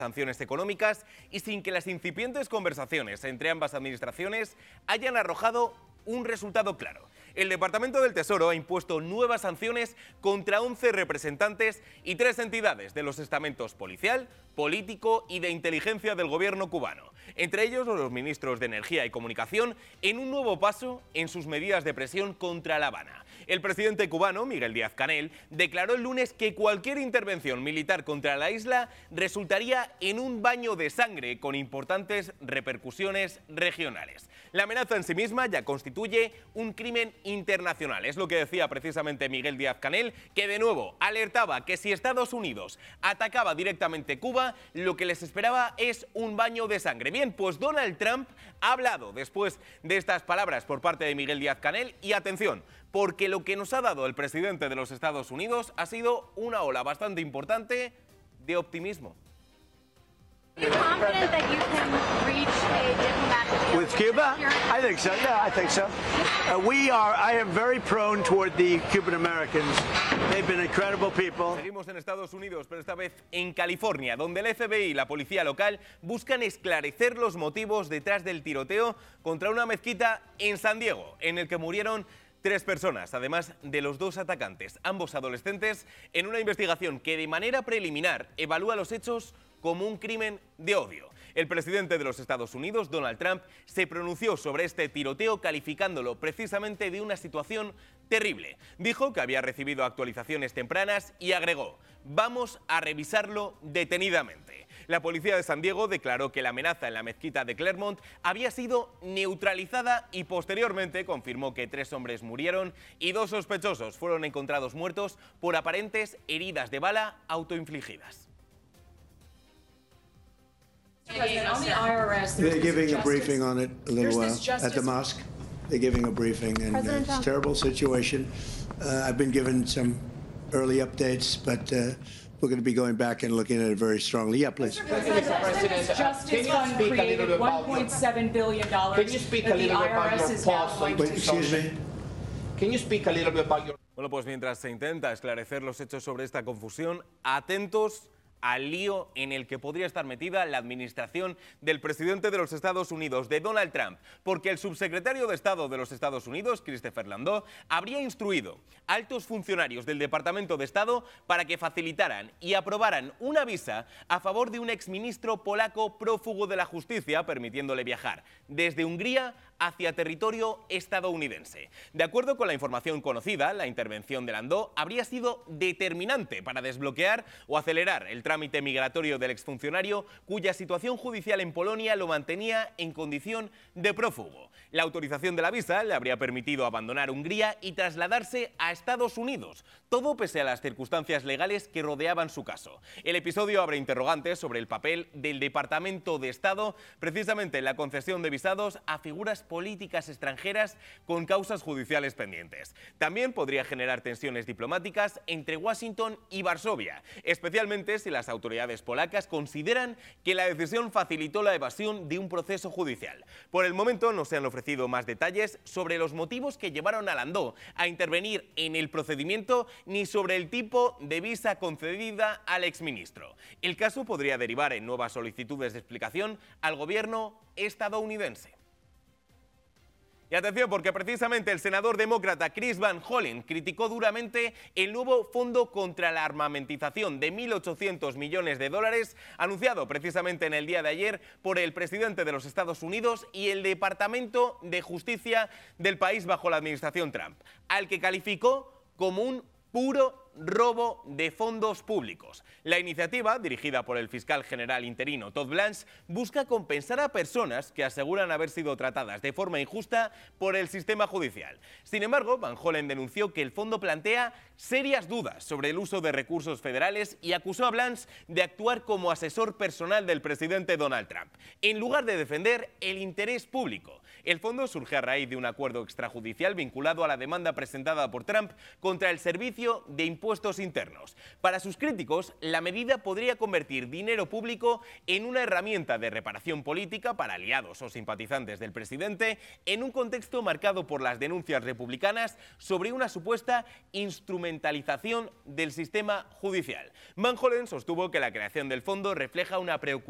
sanciones económicas y sin que las incipientes conversaciones entre ambas administraciones hayan arrojado un resultado claro. El Departamento del Tesoro ha impuesto nuevas sanciones contra 11 representantes y 3 entidades de los estamentos policial, político y de inteligencia del gobierno cubano, entre ellos los ministros de Energía y Comunicación, en un nuevo paso en sus medidas de presión contra La Habana. El presidente cubano, Miguel Díaz-Canel, declaró el lunes que cualquier intervención militar contra la isla resultaría en un baño de sangre con importantes repercusiones regionales. La amenaza en sí misma ya constituye un crimen internacional. Es lo que decía precisamente Miguel Díaz-Canel, que de nuevo alertaba que si Estados Unidos atacaba directamente Cuba, lo que les esperaba es un baño de sangre. Bien, pues Donald Trump ha hablado después de estas palabras por parte de Miguel Díaz-Canel y atención, porque lo que nos ha dado el presidente de los Estados Unidos ha sido una ola bastante importante de optimismo. With Cuba? I think so. Yeah, I think so. I am very prone toward the Cuban Americans. They've been incredible people. Seguimos en Estados Unidos, pero esta vez en California, donde el FBI y la policía local buscan esclarecer los motivos detrás del tiroteo contra una mezquita en San Diego, en el que murieron 3 personas, además de los 2 atacantes, ambos adolescentes, en una investigación que de manera preliminar evalúa los hechos como un crimen de odio. El presidente de los Estados Unidos, Donald Trump, se pronunció sobre este tiroteo calificándolo precisamente de una situación terrible. Dijo que había recibido actualizaciones tempranas y agregó: "Vamos a revisarlo detenidamente". La policía de San Diego declaró que la amenaza en la mezquita de Claremont había sido neutralizada y posteriormente confirmó que 3 hombres murieron y 2 sospechosos fueron encontrados muertos por aparentes heridas de bala autoinfligidas. They're giving a briefing on it a little while at the mosque. They're giving a briefing, and it's a terrible situation. I've been given some early updates, but we're going to be going back and looking at it very strongly. Yeah, please. President, Justice Fund created $1.7 billion. Can you speak a little bit about your past? Excuse me? Can you speak a little bit about your... Bueno, pues mientras se intenta esclarecer los hechos sobre esta confusión, atentos al lío en el que podría estar metida la administración del presidente de los Estados Unidos, de Donald Trump, porque el subsecretario de Estado de los Estados Unidos, Christopher Landau, habría instruido a altos funcionarios del Departamento de Estado para que facilitaran y aprobaran una visa a favor de un exministro polaco prófugo de la justicia, permitiéndole viajar desde Hungría hacia territorio estadounidense. De acuerdo con la información conocida, la intervención de Landau habría sido determinante para desbloquear o acelerar el trámite migratorio del exfuncionario, cuya situación judicial en Polonia lo mantenía en condición de prófugo. La autorización de la visa le habría permitido abandonar Hungría y trasladarse a Estados Unidos, todo pese a las circunstancias legales que rodeaban su caso. El episodio abre interrogantes sobre el papel del Departamento de Estado, precisamente en la concesión de visados a figuras políticas extranjeras con causas judiciales pendientes. También podría generar tensiones diplomáticas entre Washington y Varsovia, especialmente si las autoridades polacas consideran que la decisión facilitó la evasión de un proceso judicial. Por el momento no se han ofrecido más detalles sobre los motivos que llevaron a Landau a intervenir en el procedimiento ni sobre el tipo de visa concedida al exministro. El caso podría derivar en nuevas solicitudes de explicación al gobierno estadounidense. Y atención, porque precisamente el senador demócrata Chris Van Hollen criticó duramente el nuevo fondo contra la armamentización de 1.800 millones de dólares anunciado precisamente en el día de ayer por el presidente de los Estados Unidos y el Departamento de Justicia del país bajo la administración Trump, al que calificó como un puro robo de fondos públicos. La iniciativa, dirigida por el fiscal general interino Todd Blanche, busca compensar a personas que aseguran haber sido tratadas de forma injusta por el sistema judicial. Sin embargo, Van Hollen denunció que el fondo plantea serias dudas sobre el uso de recursos federales y acusó a Blanche de actuar como asesor personal del presidente Donald Trump, en lugar de defender el interés público. El fondo surge a raíz de un acuerdo extrajudicial vinculado a la demanda presentada por Trump contra el Servicio de impuestos internos. Para sus críticos, la medida podría convertir dinero público en una herramienta de reparación política para aliados o simpatizantes del presidente en un contexto marcado por las denuncias republicanas sobre una supuesta instrumentalización del sistema judicial. Van Hollen sostuvo que la creación del fondo refleja una preocupación